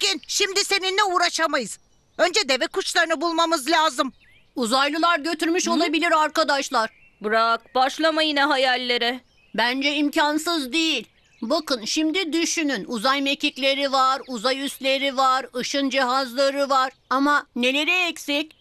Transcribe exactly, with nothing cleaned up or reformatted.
Şirin, şimdi seninle uğraşamayız. Önce deve kuşlarını bulmamız lazım. Uzaylılar götürmüş olabilir arkadaşlar. Bırak, başlama yine hayallere. Bence imkansız değil. Bakın şimdi düşünün. Uzay mekikleri var, uzay üsleri var, ışın cihazları var. Ama neleri eksik?